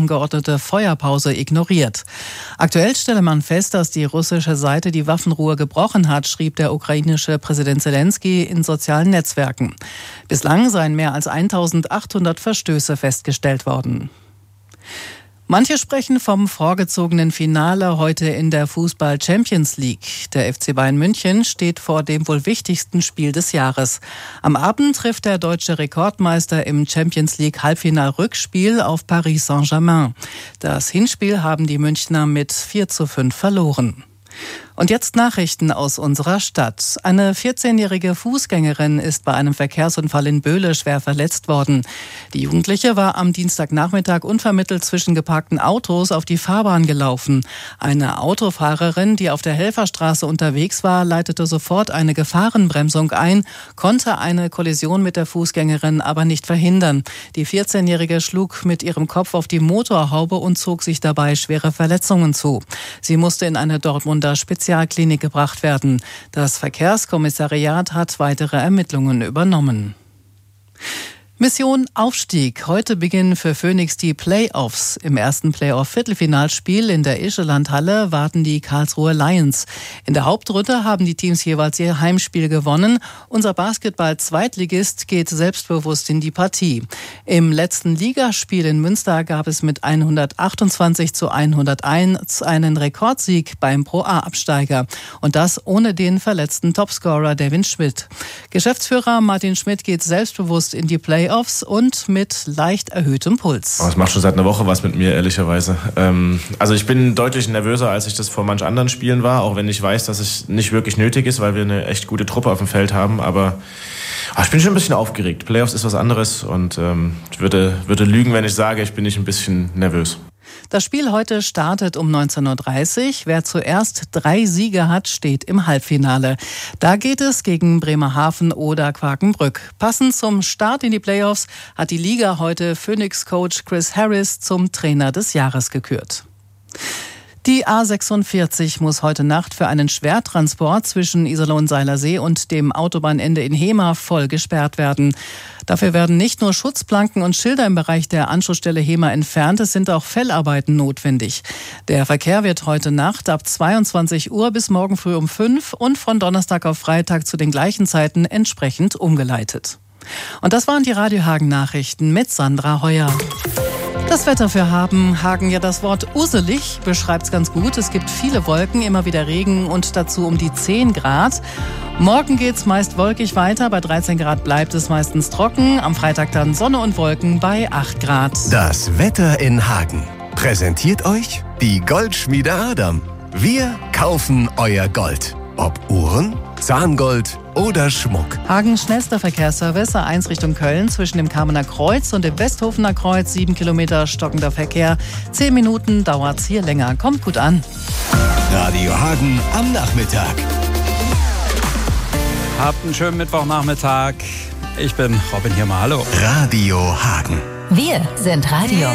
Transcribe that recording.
angeordnete Feuerpause ignoriert. Aktuell stelle man fest, dass die russische Seite die Waffenruhe gebrochen hat, schrieb der ukrainische Präsident Zelensky in sozialen Netzwerken. Bislang seien mehr als 1800 Verstöße festgestellt worden. Manche sprechen vom vorgezogenen Finale heute in der Fußball-Champions League. Der FC Bayern München steht vor dem wohl wichtigsten Spiel des Jahres. Am Abend trifft der deutsche Rekordmeister im Champions League Halbfinal-Rückspiel auf Paris Saint-Germain. Das Hinspiel haben die Münchner mit 4:5 verloren. Und jetzt Nachrichten aus unserer Stadt. Eine 14-jährige Fußgängerin ist bei einem Verkehrsunfall in Böhle schwer verletzt worden. Die Jugendliche war am Dienstagnachmittag unvermittelt zwischen geparkten Autos auf die Fahrbahn gelaufen. Eine Autofahrerin, die auf der Helferstraße unterwegs war, leitete sofort eine Gefahrenbremsung ein, konnte eine Kollision mit der Fußgängerin aber nicht verhindern. Die 14-jährige schlug mit ihrem Kopf auf die Motorhaube und zog sich dabei schwere Verletzungen zu. Sie musste in eine Dortmunder Spezialklinik gebracht werden. Das Verkehrskommissariat hat weitere Ermittlungen übernommen. Mission Aufstieg. Heute beginnen für Phoenix die Playoffs. Im ersten Playoff-Viertelfinalspiel in der Ischelandhalle warten die Karlsruhe Lions. In der Hauptrunde haben die Teams jeweils ihr Heimspiel gewonnen. Unser Basketball-Zweitligist geht selbstbewusst in die Partie. Im letzten Ligaspiel in Münster gab es mit 128:101 einen Rekordsieg beim Pro-A-Absteiger. Und das ohne den verletzten Topscorer Devin Schmidt. Geschäftsführer Martin Schmidt geht selbstbewusst in die Playoffs und mit leicht erhöhtem Puls. Es macht schon seit einer Woche was mit mir, ehrlicherweise. Also ich bin deutlich nervöser, als ich das vor manch anderen Spielen war, auch wenn ich weiß, dass es nicht wirklich nötig ist, weil wir eine echt gute Truppe auf dem Feld haben. Aber ich bin schon ein bisschen aufgeregt. Playoffs ist was anderes und ich würde lügen, wenn ich sage, ich bin nicht ein bisschen nervös. Das Spiel heute startet um 19:30 Uhr. Wer zuerst 3 Siege hat, steht im Halbfinale. Da geht es gegen Bremerhaven oder Quakenbrück. Passend zum Start in die Playoffs hat die Liga heute Phoenix-Coach Chris Harris zum Trainer des Jahres gekürt. Die A46 muss heute Nacht für einen Schwertransport zwischen Iserlohn-Seilersee und dem Autobahnende in Hemer voll gesperrt werden. Dafür werden nicht nur Schutzplanken und Schilder im Bereich der Anschlussstelle Hemer entfernt, es sind auch Fellarbeiten notwendig. Der Verkehr wird heute Nacht ab 22 Uhr bis morgen früh um 5 und von Donnerstag auf Freitag zu den gleichen Zeiten entsprechend umgeleitet. Und das waren die Radio Hagen-Nachrichten mit Sandra Heuer. Das Wetter für Hagen, ja, das Wort uselig beschreibt's ganz gut. Es gibt viele Wolken, immer wieder Regen und dazu um die 10 Grad. Morgen geht's meist wolkig weiter, bei 13 Grad bleibt es meistens trocken. Am Freitag dann Sonne und Wolken bei 8 Grad. Das Wetter in Hagen präsentiert euch die Goldschmiede Adam. Wir kaufen euer Gold. Ob Uhren, Zahngold oder Schmuck. Hagens schnellster Verkehrsservice, A1 Richtung Köln zwischen dem Kamener Kreuz und dem Westhofener Kreuz. 7 Kilometer stockender Verkehr. 10 Minuten dauert's hier länger. Kommt gut an. Radio Hagen am Nachmittag. Habt einen schönen Mittwochnachmittag. Ich bin Robin Hirmer. Hallo. Radio Hagen. Wir sind Radio.